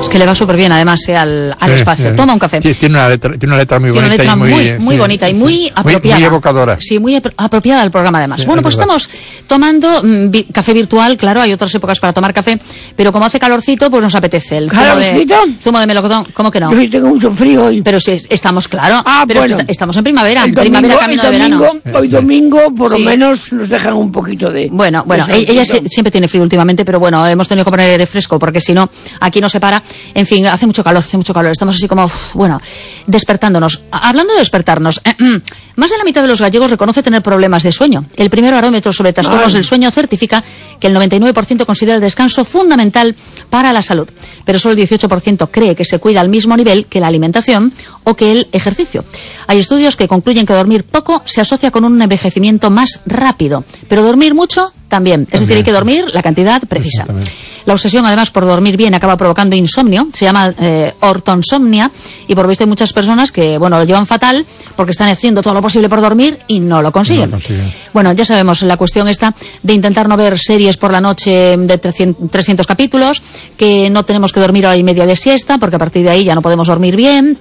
que le va súper bien además al espacio. Toma un café. Sí, tiene una letra muy bonita. Tiene una letra muy bonita y muy apropiada. Muy evocadora. Sí, muy apropiada al programa además. Sí, bueno, pues estamos tomando café virtual, claro, hay otras épocas para tomar café, pero como hace calorcito, pues nos apetece el zumo de melocotón. ¿Cómo que no? Yo tengo mucho frío hoy. Pero sí, estamos, claro. Pero bueno. Estamos en primavera. Domingo, camino de verano. Hoy domingo, por lo menos, nos dejan un poquito de... Bueno, ella siempre tiene frío últimamente, pero bueno, hemos tenido que poner fresco, porque si no, aquí no se para. En fin, hace mucho calor. Estamos así como, despertándonos. Hablando de despertarnos, más de la mitad de los gallegos reconoce tener problemas de sueño. El primer barómetro sobre trastornos del sueño certifica que el 99% considera el descanso fundamental para la salud, pero solo el 18% cree que se cuida al mismo nivel que la alimentación o que el ejercicio. Hay estudios que concluyen que dormir poco se asocia con un envejecimiento más rápido, pero dormir mucho también. Es decir, hay que dormir la cantidad precisa. La obsesión, además, por dormir bien acaba provocando insomnio. Se llama ortonsomnia, y por visto hay muchas personas que, lo llevan fatal porque están haciendo todo lo posible por dormir y no lo consiguen. Bueno, ya sabemos la cuestión esta de intentar no ver series por la noche de 300 capítulos, que no tenemos que dormir hora y media de siesta porque a partir de ahí ya no podemos dormir bien.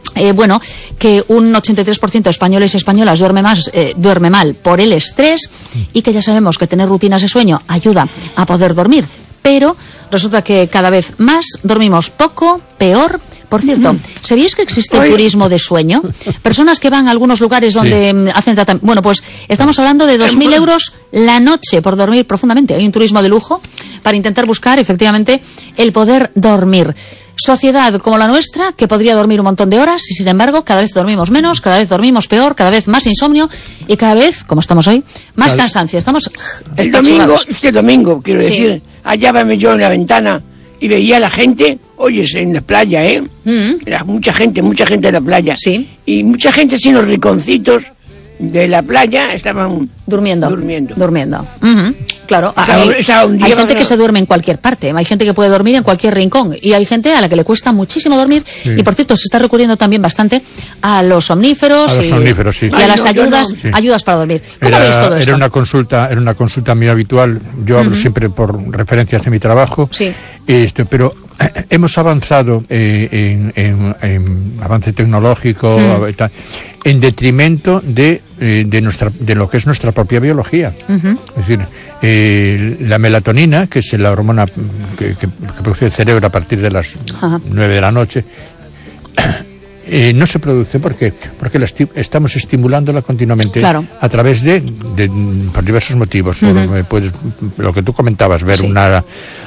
Que un 83% de españoles y españolas duerme mal por el estrés, y que ya sabemos que tener rutinas de sueño ayuda a poder dormir, pero resulta que cada vez más dormimos poco, peor. Por cierto, ¿sabíais que existe el turismo de sueño? Personas que van a algunos lugares donde hacen tratamiento. Bueno, pues estamos hablando de 2.000 euros la noche por dormir profundamente. Hay un turismo de lujo para intentar buscar, efectivamente, el poder dormir. Sociedad como la nuestra, que podría dormir un montón de horas, y sin embargo cada vez dormimos menos, cada vez dormimos peor, cada vez más insomnio y cada vez, como estamos hoy, más cansancio. Estamos este domingo, quiero decir, hallábame yo en la ventana y veía a la gente, en la playa, Era mucha gente en la playa. Sí. Y mucha gente así en los rinconcitos de la playa estaban durmiendo. Claro, hay gente que se duerme en cualquier parte, hay gente que puede dormir en cualquier rincón, y hay gente a la que le cuesta muchísimo dormir, y por cierto se está recurriendo también bastante a los somníferos y a las ayudas para dormir. ¿Cómo veis todo esto? Era una consulta muy habitual. Yo hablo siempre por referencias de mi trabajo, pero hemos avanzado en avance tecnológico, en detrimento de lo que es nuestra propia biología. Es decir, la melatonina, que es la hormona que produce el cerebro a partir de las 9 de la noche, no se produce porque estamos estimulándola continuamente a través por diversos motivos. Lo que tú comentabas, ver una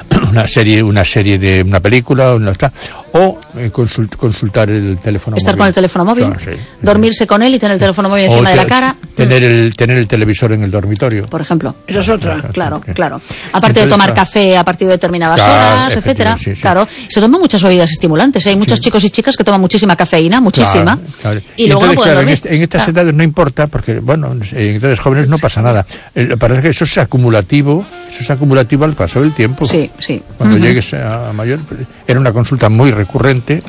serie de una película o consultar el teléfono móvil. Estar con el teléfono móvil, dormirse con él y tener el teléfono móvil encima de la cara. Tener el televisor en el dormitorio, por ejemplo. Esa es otra. Claro. Aparte de tomar café a partir de determinadas horas, etcétera. Claro, se toman muchas bebidas estimulantes. Hay muchos chicos y chicas que toman muchísima cafeína, muchísima. Y luego no pueden dormir. En estas edades no importa, porque en edades jóvenes no pasa nada. Parece que eso es acumulativo al paso del tiempo. Sí. Cuando llegues a mayor, era una consulta muy recurrente.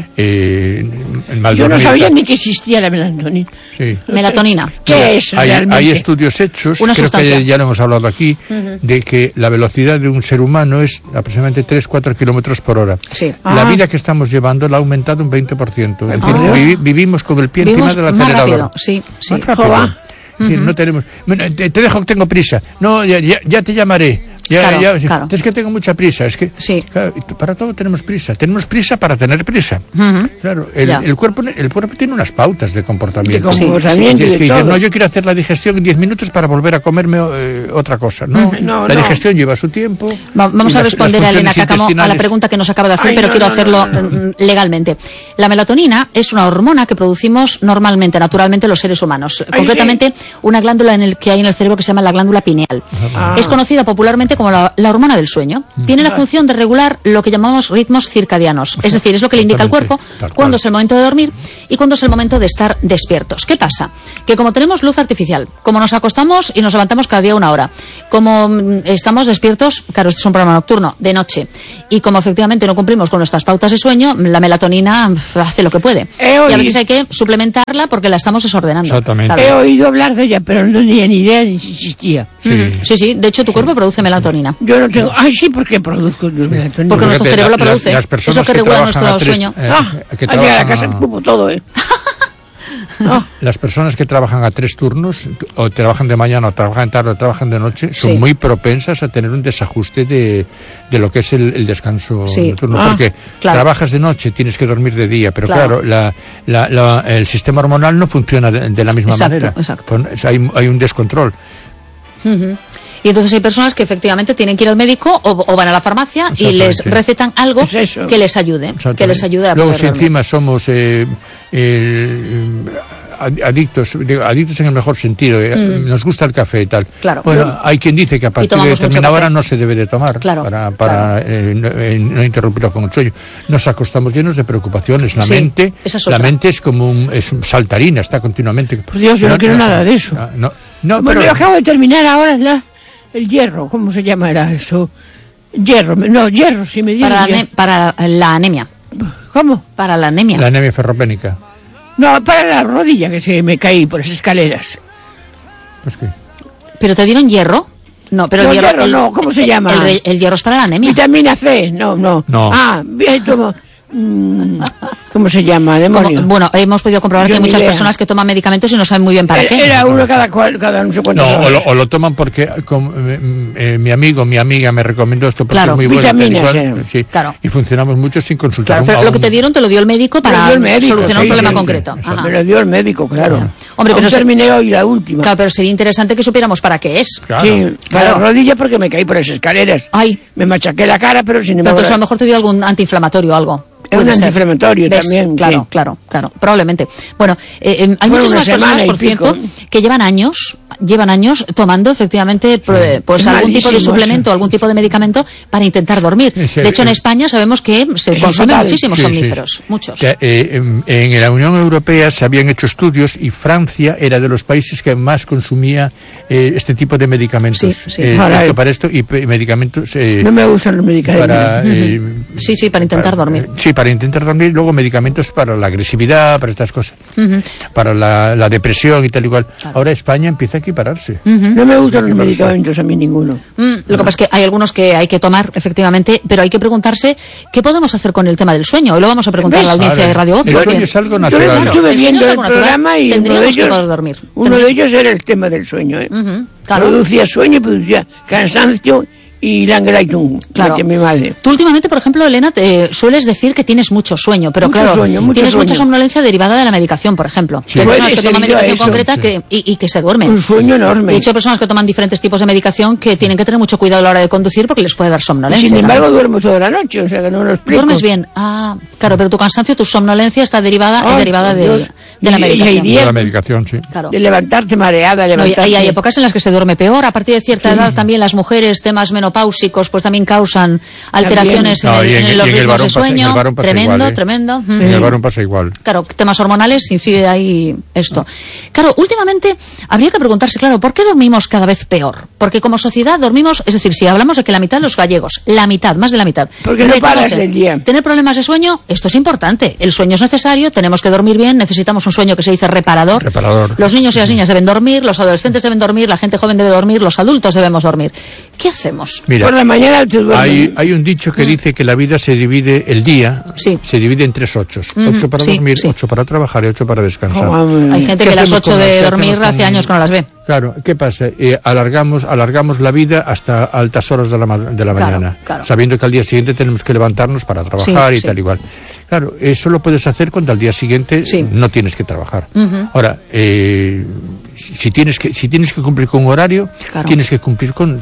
Yo no sabía ni que existía la melatonina. Melatonina. ¿Qué es realmente? Hay estudios hechos, creo que ya lo hemos hablado aquí, de que la velocidad de un ser humano es aproximadamente 3-4 kilómetros por hora. La vida que estamos llevando la ha aumentado un 20%. En fin, vivimos con el pie encima del acelerador. Más rápido. No tenemos. Te dejo, tengo prisa. No, ya te llamaré. Claro. Es que tengo mucha prisa. Es que para todo tenemos prisa. Tenemos prisa para tener prisa. Claro, el cuerpo tiene unas pautas de comportamiento. No, yo quiero hacer la digestión en 10 minutos para volver a comerme otra cosa. La digestión lleva su tiempo. Vamos a responder a Elena Cácamo a la pregunta que nos acaba de hacer, pero quiero hacerlo legalmente. La melatonina es una hormona que producimos naturalmente los seres humanos. Concretamente, una glándula que hay en el cerebro que se llama la glándula pineal. Es conocida popularmente como la hormona del sueño. Tiene la función de regular lo que llamamos ritmos circadianos. Es decir, es lo que le indica al cuerpo cuándo es el momento de dormir y cuándo es el momento de estar despiertos. ¿Qué pasa? Que como tenemos luz artificial, como nos acostamos y nos levantamos cada día 1 hora, como estamos despiertos, claro, este es un programa nocturno, de noche, y como efectivamente no cumplimos con nuestras pautas de sueño, la melatonina hace lo que puede. Y a veces hay que suplementarla porque la estamos desordenando. Exactamente. He oído hablar de ella, pero no tenía ni idea ni si existía. Sí. De hecho, tu cuerpo produce melatonina melatonina. Yo no tengo... Ay, sí, ¿por qué produzco melatonina? Porque nuestro cerebro la produce. Es lo que regula nuestro sueño. Al llegar a casa escupo todo, Las personas que trabajan a 3 turnos, o trabajan de mañana, o trabajan tarde, o trabajan de noche, son muy propensas a tener un desajuste de lo que es el descanso nocturno. Porque trabajas de noche, tienes que dormir de día, pero claro, el sistema hormonal no funciona de la misma manera. Exacto. Hay un descontrol. Y entonces hay personas que efectivamente tienen que ir al médico o van a la farmacia y les recetan algo que les ayude, a Luego, poder si encima somos adictos en el mejor sentido, nos gusta el café y tal. Claro. Bueno, hay quien dice que a partir de determinada hora no se debe de tomar para no interrumpirlo con el sueño. Nos acostamos llenos de preocupaciones. La mente es como es saltarina, está continuamente. Por Dios, yo no quiero nada de eso. Bueno, yo acabo de terminar ahora el hierro, ¿cómo se llamará eso? Hierro, si me dieron para la anemia. ¿Cómo? Para la anemia. La anemia ferropénica. No, para la rodilla, que se me caí por las escaleras. Pues qué. ¿Pero te dieron hierro? No, pero el hierro no, ¿cómo se llama? El hierro es para la anemia. Vitamina C, no. Bien, tomo... ¿Cómo se llama, demonio? Bueno, hemos podido comprobar que hay muchas personas que toman medicamentos y no saben muy bien para qué. Era uno cada no sé cuántos horas. O lo toman porque mi amigo, mi amiga me recomendó esto porque es muy bueno. Vitaminas, y funcionamos mucho sin consultar. Pero lo que te dieron te lo dio el médico para solucionar un problema concreto. Me lo dio el médico, claro. Hombre, pero terminé hoy la última. Claro, pero sería interesante que supiéramos para qué es. Sí, para la rodilla porque me caí por las escaleras. Me machaqué la cara, pero sin embargo... Entonces a lo mejor te dio algún antiinflamatorio o algo. Es un antiinflamatorio también. Claro, probablemente. Bueno, hay muchísimas personas, por cierto, que llevan años tomando efectivamente pues algún tipo de suplemento, algún tipo de medicamento para intentar dormir. De hecho, en España sabemos que se consumen muchísimos somníferos, muchos. En la Unión Europea se habían hecho estudios y Francia era de los países que más consumía este tipo de medicamentos. Para esto y medicamentos... no me gustan los medicamentos. Para intentar dormir. Para intentar dormir, luego medicamentos para la agresividad, para estas cosas, para la depresión y tal igual. Ahora España empieza a equipararse. No me gustan los medicamentos a mí ninguno. Lo que pasa es que hay algunos que hay que tomar, efectivamente, pero hay que preguntarse qué podemos hacer con el tema del sueño. Hoy lo vamos a preguntar a la audiencia de Radio Voz. El sueño es algo natural. Yo estuve viendo el programa y tendríamos que poder dormir. Uno de ellos era el tema del sueño. Producía sueño y producía cansancio y Langraitung, mi madre. Tú últimamente, por ejemplo, Elena, te sueles decir que tienes mucho sueño, pero tienes mucha somnolencia derivada de la medicación, por ejemplo. Hay personas que toman medicación concreta y que se duermen. Un sueño enorme. De hecho, hay personas que toman diferentes tipos de medicación que tienen que tener mucho cuidado a la hora de conducir porque les puede dar somnolencia. Y sin embargo, duermo toda la noche, o sea que no lo explico. ¿Duermes bien? Claro, pero tu cansancio, tu somnolencia está derivada de la medicación. De la medicación, sí. Claro. De levantarte mareada, hay épocas en las que se duerme peor. A partir de cierta edad también las mujeres, temas menopáusicos, pues también causan alteraciones en los ritmos de sueño. Tremendo. En el varón pasa igual. Claro, temas hormonales, incide ahí esto. Claro, últimamente habría que preguntarse, ¿por qué dormimos cada vez peor? Porque como sociedad dormimos, es decir, si hablamos de que la mitad de los gallegos, más de la mitad, porque no paras el día. Tener problemas de sueño, esto es importante. El sueño es necesario, tenemos que dormir bien, necesitamos un sueño que se dice reparador. Los niños y las niñas deben dormir, los adolescentes deben dormir, la gente joven debe dormir, los adultos debemos dormir. ¿Qué hacemos? Mira, por la mañana hay un dicho que dice que la vida se divide, el día se divide en 3 ochos. 8 para dormir, 8 para trabajar y 8 para descansar. Hay gente que las 8 de dormir hace años que no las ve. Claro, ¿qué pasa? Alargamos la vida hasta altas horas de la mañana, sabiendo que al día siguiente tenemos que levantarnos para trabajar y tal igual. Claro, eso lo puedes hacer cuando al día siguiente no tienes que trabajar. Ahora, si tienes que cumplir con un horario, tienes que cumplir con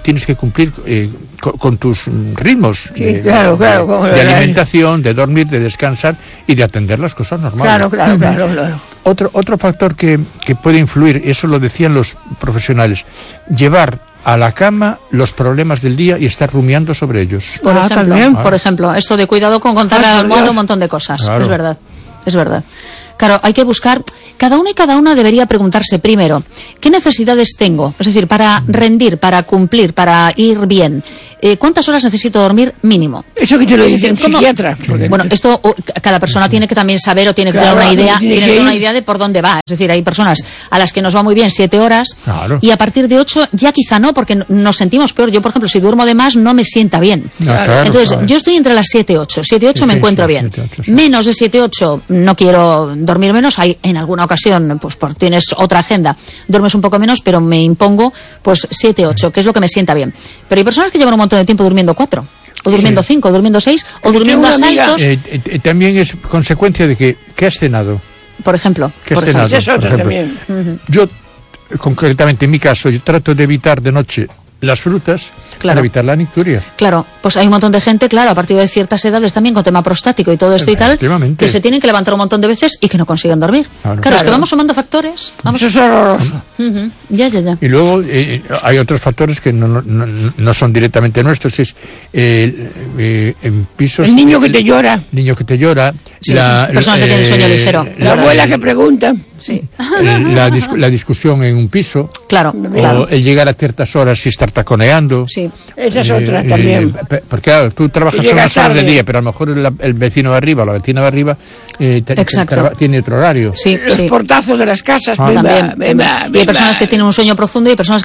tus ritmos de alimentación, de dormir, de descansar y de atender las cosas normales. Claro. Otro factor que puede influir, eso lo decían los profesionales, llevar a la cama los problemas del día y estar rumiando sobre ellos. Por ejemplo, eso de cuidado con contar al almohada un montón de cosas. Es verdad. Claro, hay que buscar, cada uno y cada una debería preguntarse primero, ¿qué necesidades tengo? Es decir, para rendir, para cumplir, para ir bien, ¿cuántas horas necesito dormir mínimo? Eso que te lo dice un psiquiatra. Bueno, esto cada persona tiene que también saber o tiene que tener una idea, de por dónde va. Es decir, hay personas a las que nos va muy bien 7 horas y a partir de 8 ya quizá no, porque nos sentimos peor. Yo, por ejemplo, si duermo de más no me sienta bien. Entonces, yo estoy entre las 7 y 8. 7 y 8 me encuentro bien. 7, 8, sí. Menos de 7 y 8 no quiero dormir menos. Hay en alguna ocasión, pues tienes otra agenda, duermes un poco menos, pero me impongo pues 7, 8, que es lo que me sienta bien. Pero hay personas que llevan un montón de tiempo durmiendo 4. O durmiendo 5, o durmiendo 6, o durmiendo a saltos. También es consecuencia de que has cenado. Por ejemplo. ¿Qué has cenado? Por ejemplo. También. Yo, concretamente en mi caso, yo trato de evitar de noche las frutas para evitar la nicturia. Claro, pues hay un montón de gente, claro, a partir de ciertas edades también con tema prostático y todo esto y tal, que se tienen que levantar un montón de veces y que no consiguen dormir. Claro, es que vamos sumando factores. Eso es horroroso. Ya. Y luego hay otros factores que no son directamente nuestros, es en pisos... El niño que te llora. Niño que te llora. Sí, personas que tienen sueño ligero. La abuela que pregunta. Sí. La discusión en un piso. Claro. O el llegar a ciertas horas y estar taconeando. Sí. Esa es otra también. Porque claro, tú trabajas unas horas del día, pero a lo mejor el vecino de arriba o la vecina de arriba tiene otro horario. Sí, los portazos de las casas. También. Y hay personas que tienen un sueño profundo y hay personas